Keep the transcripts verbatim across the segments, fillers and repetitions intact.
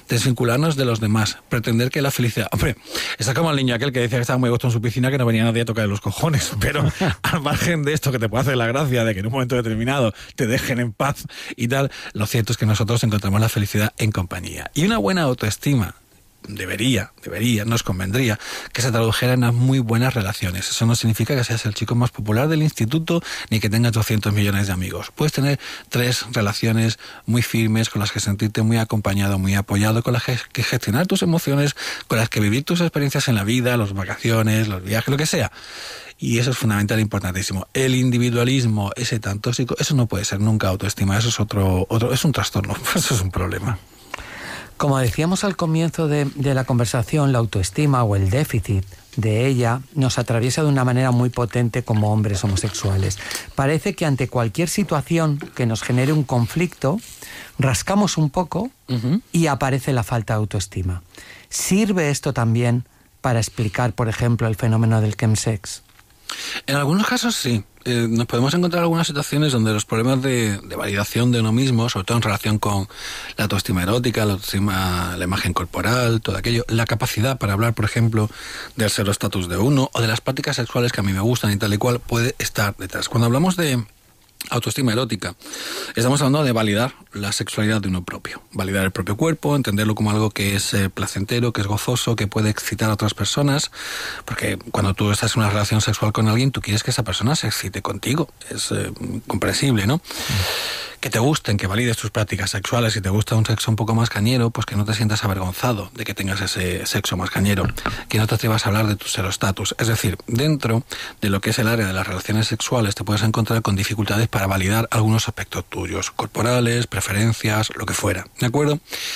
desvincularnos de los demás, pretender que la felicidad... Hombre, está como el niño aquel que decía que estaba muy a gusto en su piscina, que no venía nadie a tocarle los cojones, pero al margen de esto que te puede hacer la gracia de que en un momento determinado te dejen en paz y tal, lo cierto es que nosotros encontramos la felicidad en compañía. Y una buena autoestima debería, debería, nos convendría que se tradujera en unas muy buenas relaciones. Eso no significa que seas el chico más popular del instituto ni que tengas doscientos millones de amigos. Puedes tener tres relaciones muy firmes con las que sentirte muy acompañado, muy apoyado, con las que gestionar tus emociones, con las que vivir tus experiencias en la vida, las vacaciones, los viajes, lo que sea. Y eso es fundamental e importantísimo. El individualismo, ese tan tóxico, eso no puede ser nunca autoestima. Eso es otro, otro es un trastorno, eso es un problema. Como decíamos al comienzo de, de la conversación, la autoestima o el déficit de ella nos atraviesa de una manera muy potente como hombres homosexuales. Parece que ante cualquier situación que nos genere un conflicto, rascamos un poco uh-huh. y aparece la falta de autoestima. ¿Sirve esto también para explicar, por ejemplo, el fenómeno del chemsex? En algunos casos sí. Eh, nos podemos encontrar algunas situaciones donde los problemas de, de validación de uno mismo, sobre todo en relación con la autoestima erótica, la autoestima, la imagen corporal, todo aquello, la capacidad para hablar, por ejemplo, del serostatus de uno o de las prácticas sexuales que a mí me gustan y tal y cual, puede estar detrás. Cuando hablamos de autoestima erótica, estamos hablando de validar la sexualidad de uno propio, validar el propio cuerpo, entenderlo como algo que es eh, placentero, que es gozoso, que puede excitar a otras personas, porque cuando tú estás en una relación sexual con alguien, tú quieres que esa persona se excite contigo, es eh, comprensible, ¿no? Mm. Que te gusten, que valides tus prácticas sexuales. Si te gusta un sexo un poco más cañero, pues que no te sientas avergonzado de que tengas ese sexo más cañero, que no te atrevas a hablar de tu serostatus. Es decir, dentro de lo que es el área de las relaciones sexuales te puedes encontrar con dificultades para validar algunos aspectos tuyos, corporales, preferencias, lo que fuera, ¿de acuerdo?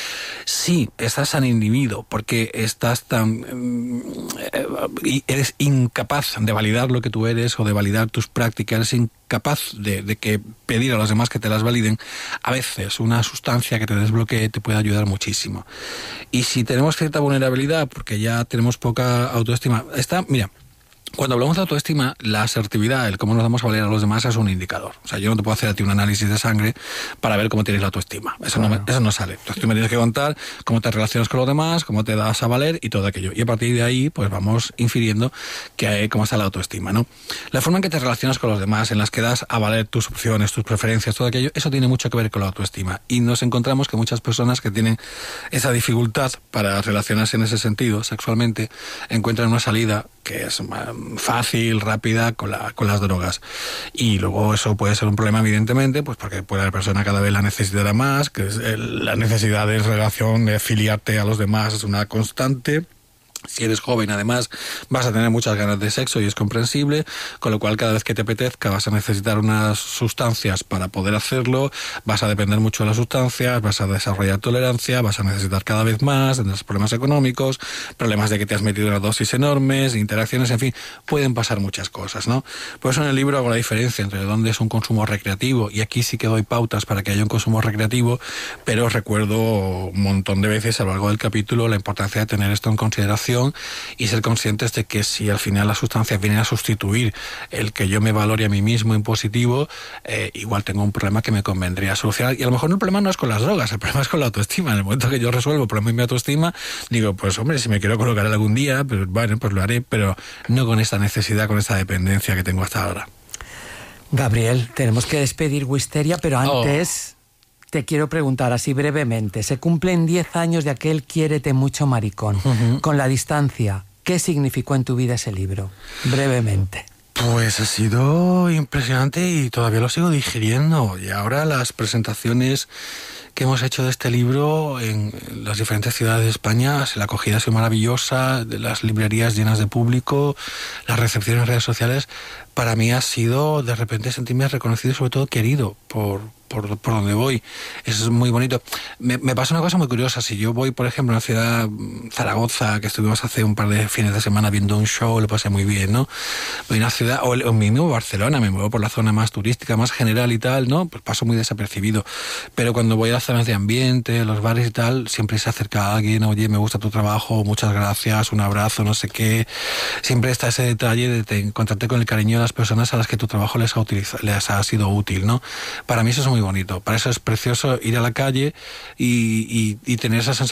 Si estás tan inhibido porque estás tan... Eh, eres incapaz de validar lo que tú eres o de validar tus prácticas, eres incapaz de, de que pedir a los demás que te las validen, a veces una sustancia que te desbloquee te puede ayudar muchísimo. Y si tenemos cierta vulnerabilidad, porque ya tenemos poca autoestima, está, mira, cuando hablamos de autoestima, la asertividad, el cómo nos damos a valer a los demás es un indicador. O sea, yo no te puedo hacer a ti un análisis de sangre para ver cómo tienes la autoestima. Eso, claro. no, eso no sale. Entonces tú me tienes que contar cómo te relacionas con los demás, cómo te das a valer y todo aquello. Y a partir de ahí, pues vamos infiriendo que hay, cómo está la autoestima, ¿no? La forma en que te relacionas con los demás, en las que das a valer tus opciones, tus preferencias, todo aquello, eso tiene mucho que ver con la autoestima. Y nos encontramos que muchas personas que tienen esa dificultad para relacionarse en ese sentido, sexualmente, encuentran una salida que es fácil, rápida, con, la, con las drogas. Y luego eso puede ser un problema, evidentemente, pues porque puede la persona cada vez la necesitará más, que es el, la necesidad de relación, de afiliarte a los demás es una constante. Si eres joven, además, vas a tener muchas ganas de sexo y es comprensible, con lo cual cada vez que te apetezca vas a necesitar unas sustancias para poder hacerlo, vas a depender mucho de las sustancias, vas a desarrollar tolerancia, vas a necesitar cada vez más, tendrás problemas económicos, problemas de que te has metido en dosis enormes, interacciones, en fin, pueden pasar muchas cosas, ¿no? Por eso en el libro hago la diferencia entre dónde es un consumo recreativo, y aquí sí que doy pautas para que haya un consumo recreativo, pero recuerdo un montón de veces a lo largo del capítulo la importancia de tener esto en consideración y ser conscientes de que si al final las sustancias vienen a sustituir el que yo me valore a mí mismo en positivo, eh, igual tengo un problema que me convendría solucionar. Y a lo mejor el problema no es con las drogas, el problema es con la autoestima. En el momento que yo resuelvo el problema de mi autoestima, digo, pues hombre, si me quiero colocar algún día, pues bueno, pues lo haré, pero no con esta necesidad, con esta dependencia que tengo hasta ahora. Gabriel, tenemos que despedir Wisteria, pero antes... Oh. Te quiero preguntar así brevemente, se cumplen diez años de aquel Quiérete mucho, maricón. Uh-huh. Con la distancia, ¿qué significó en tu vida ese libro? Brevemente. Pues ha sido impresionante y todavía lo sigo digiriendo. Y ahora las presentaciones que hemos hecho de este libro en las diferentes ciudades de España, la acogida ha sido maravillosa, de las librerías llenas de público, las recepciones en redes sociales, para mí ha sido de repente sentirme reconocido y sobre todo querido por, por, por donde voy. Eso es muy bonito. Me, me pasa una cosa muy curiosa. Si yo voy, por ejemplo, a una ciudad, Zaragoza, que estuvimos hace un par de fines de semana viendo un show, lo pasé muy bien, ¿no? Voy a una ciudad, o, o mismo Barcelona, me muevo por la zona más turística, más general y tal, ¿no? Pues paso muy desapercibido. Pero cuando voy a las zonas de ambiente, los bares y tal, siempre se acerca a alguien, oye, me gusta tu trabajo, muchas gracias, un abrazo, no sé qué. Siempre está ese detalle de te, encontrarte con el cariño de las personas a las que tu trabajo les ha, utilizado, les ha sido útil, ¿no? Para mí eso es muy bonito. Para eso es precioso ir a la calle y, y, y tener esa sensación